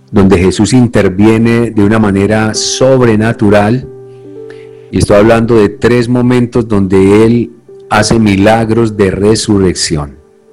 donde Jesús interviene de una manera sobrenatural. Y estoy hablando de 3 momentos donde Él hace milagros de resurrección.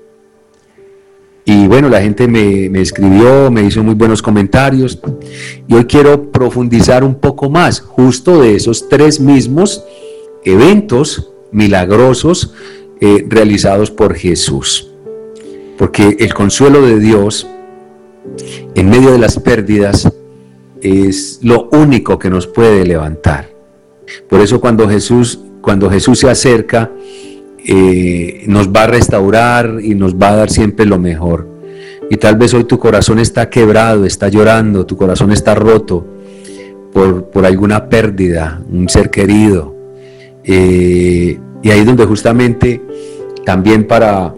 Y bueno, la gente me escribió, me hizo muy buenos comentarios, y hoy quiero profundizar un poco más, justo de esos 3 mismos eventos milagrosos realizados por Jesús. Porque el consuelo de Dios en medio de las pérdidas es lo único que nos puede levantar. Por eso cuando Jesús se acerca, nos va a restaurar y nos va a dar siempre lo mejor. Y tal vez hoy tu corazón está quebrado, está llorando, tu corazón está roto por alguna pérdida, un ser querido. Y ahí es donde justamente también para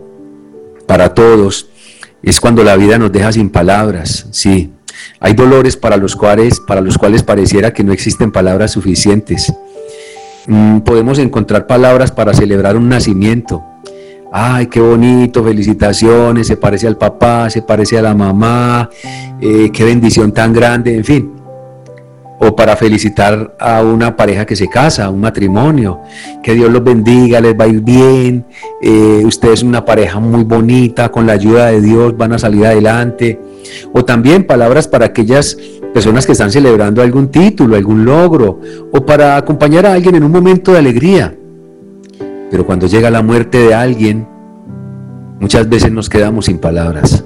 todos es cuando la vida nos deja sin palabras. Sí, hay dolores para los cuales pareciera que no existen palabras suficientes. Podemos encontrar palabras para celebrar un nacimiento. Ay, qué bonito, felicitaciones, se parece al papá, se parece a la mamá, qué bendición tan grande, en fin. O para felicitar a una pareja que se casa, a un matrimonio, que Dios los bendiga, les va a ir bien, ustedes son una pareja muy bonita, con la ayuda de Dios van a salir adelante. O también palabras para aquellas personas que están celebrando algún título, algún logro, o para acompañar a alguien en un momento de alegría. Pero cuando llega la muerte de alguien, muchas veces nos quedamos sin palabras.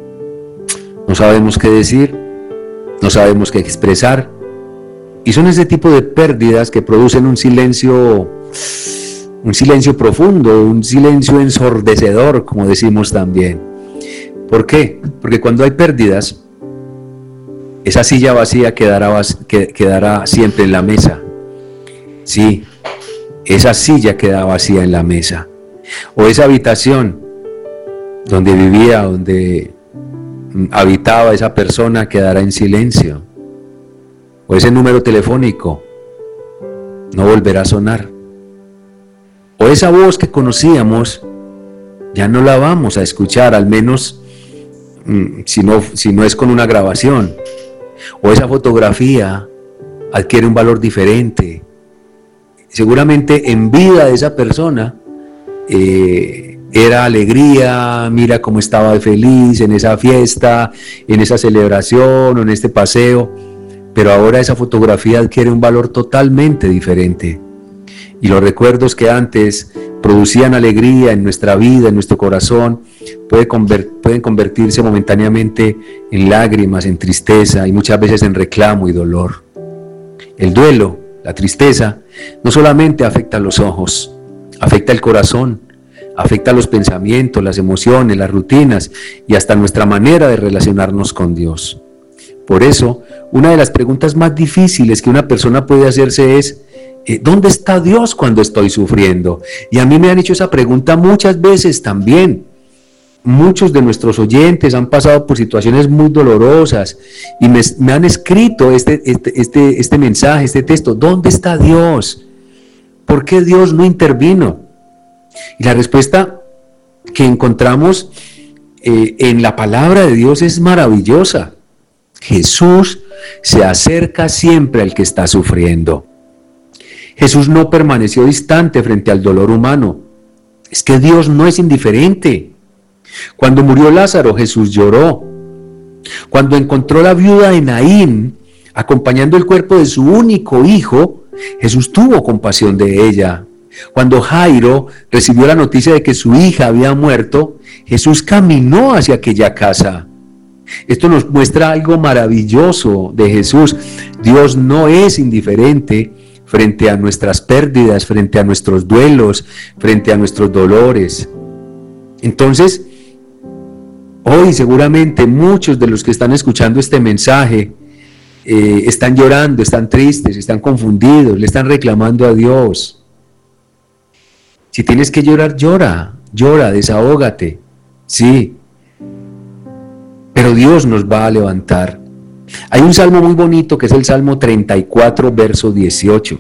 No sabemos qué decir, no sabemos qué expresar, y son ese tipo de pérdidas que producen un silencio profundo, un silencio ensordecedor, como decimos también. ¿Por qué? Porque cuando hay pérdidas, esa silla vacía quedará siempre en la mesa. Sí, esa silla queda vacía en la mesa. O esa habitación donde vivía, donde habitaba esa persona, quedará en silencio. O ese número telefónico no volverá a sonar. O esa voz que conocíamos ya no la vamos a escuchar, al menos si no es con una grabación. O esa fotografía adquiere un valor diferente. Seguramente en vida de esa persona era alegría, mira cómo estaba feliz en esa fiesta, en esa celebración o en este paseo, pero ahora esa fotografía adquiere un valor totalmente diferente. Y los recuerdos que antes producían alegría en nuestra vida, en nuestro corazón, pueden convertirse momentáneamente en lágrimas, en tristeza y muchas veces en reclamo y dolor. El duelo, la tristeza, no solamente afecta a los ojos, afecta el corazón, afecta los pensamientos, las emociones, las rutinas y hasta nuestra manera de relacionarnos con Dios. Por eso, una de las preguntas más difíciles que una persona puede hacerse es: ¿dónde está Dios cuando estoy sufriendo? Y a mí me han hecho esa pregunta muchas veces también. Muchos de nuestros oyentes han pasado por situaciones muy dolorosas y me han escrito este mensaje, este texto: ¿dónde está Dios? ¿Por qué Dios no intervino? Y la respuesta que encontramos en la palabra de Dios es maravillosa. Jesús se acerca siempre al que está sufriendo. Jesús no permaneció distante frente al dolor humano. Es que Dios no es indiferente. Cuando murió Lázaro, Jesús lloró. Cuando encontró la viuda de Naín acompañando el cuerpo de su único hijo, Jesús tuvo compasión de ella. Cuando Jairo recibió la noticia de que su hija había muerto, Jesús caminó hacia aquella casa. Esto nos muestra algo maravilloso de Jesús. Dios no es indiferente frente a nuestras pérdidas, frente a nuestros duelos, frente a nuestros dolores. Entonces, hoy seguramente muchos de los que están escuchando este mensaje están llorando, están tristes, están confundidos, le están reclamando a Dios. Si tienes que llorar, llora, desahógate, sí. Pero Dios nos va a levantar. Hay un salmo muy bonito que es el Salmo 34, verso 18.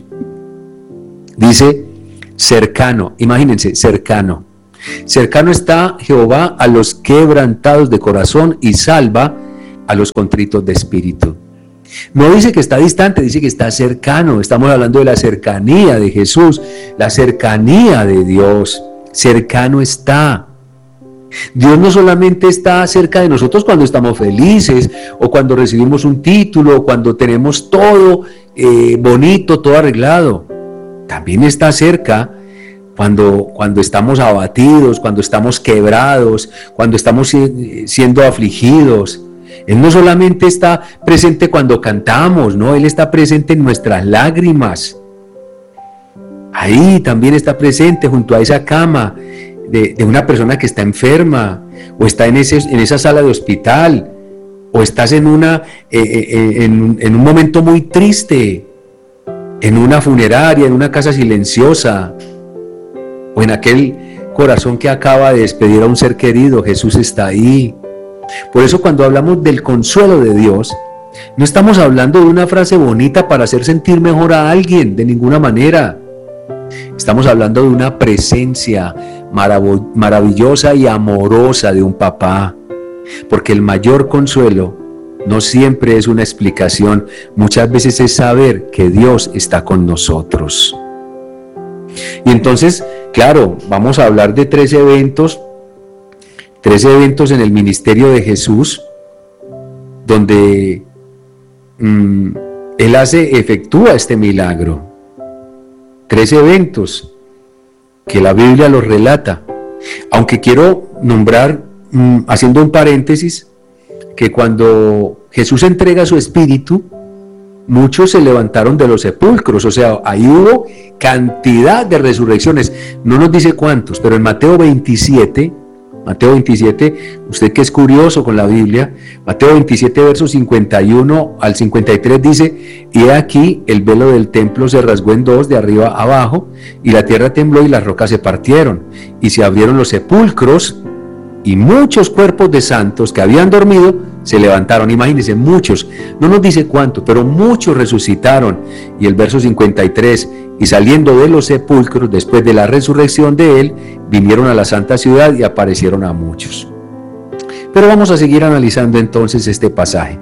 Dice: cercano, imagínense, cercano. Cercano está Jehová a los quebrantados de corazón y salva a los contritos de espíritu. No dice que está distante, dice que está cercano. Estamos hablando de la cercanía de Jesús, la cercanía de Dios. Cercano está. Dios no solamente está cerca de nosotros cuando estamos felices, o cuando recibimos un título, o cuando tenemos todo bonito, todo arreglado. También está cerca cuando estamos abatidos, cuando estamos quebrados, cuando estamos siendo afligidos. Él no solamente está presente cuando cantamos, no, Él está presente en nuestras lágrimas. Ahí también está presente junto a esa cama de una persona que está enferma, o está en esa sala de hospital, o estás en un momento muy triste, en una funeraria, en una casa silenciosa, o en aquel corazón que acaba de despedir a un ser querido. Jesús está ahí. Por eso cuando hablamos del consuelo de Dios, no estamos hablando de una frase bonita para hacer sentir mejor a alguien, de ninguna manera. Estamos hablando de una presencia maravillosa y amorosa de un papá, porque el mayor consuelo no siempre es una explicación, muchas veces es saber que Dios está con nosotros. Y entonces, claro, vamos a hablar de tres eventos en el ministerio de Jesús, donde Él efectúa este milagro. 3 eventos que la Biblia los relata, aunque quiero nombrar, haciendo un paréntesis, que cuando Jesús entrega su espíritu, muchos se levantaron de los sepulcros, o sea, ahí hubo cantidad de resurrecciones, no nos dice cuántos, pero en Mateo 27, usted que es curioso con la Biblia, Mateo 27 versos 51 al 53 dice: y aquí el velo del templo se rasgó en dos de arriba a abajo, y la tierra tembló y las rocas se partieron, y se abrieron los sepulcros, y muchos cuerpos de santos que habían dormido se levantaron. Imagínense, muchos, no nos dice cuántos, pero muchos resucitaron. Y el verso 53, y saliendo de los sepulcros después de la resurrección de Él, vinieron a la santa ciudad y aparecieron a muchos. Pero vamos a seguir analizando entonces este pasaje.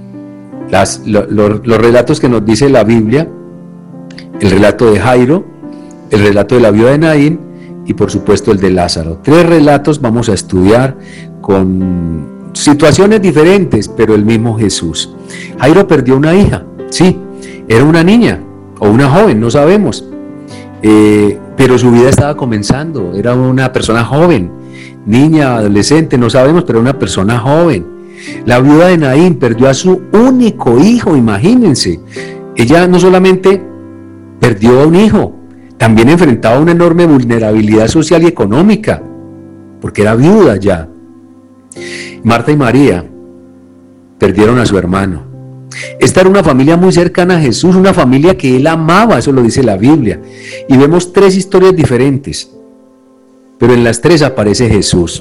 Los relatos que nos dice la Biblia, el relato de Jairo, el relato de la viuda de Naín y por supuesto el de Lázaro. 3 relatos vamos a estudiar con situaciones diferentes, pero el mismo Jesús. Jairo perdió una hija, sí, era una niña o una joven, no sabemos, pero su vida estaba comenzando, era una persona joven, niña, adolescente, no sabemos, pero una persona joven. La viuda de Naín perdió a su único hijo, imagínense. Ella no solamente perdió a un hijo, también enfrentaba una enorme vulnerabilidad social y económica, porque era viuda ya. Marta y María perdieron a su hermano. Esta era una familia muy cercana a Jesús, una familia que Él amaba, eso lo dice la Biblia. Y vemos 3 historias diferentes, pero en las 3 aparece Jesús.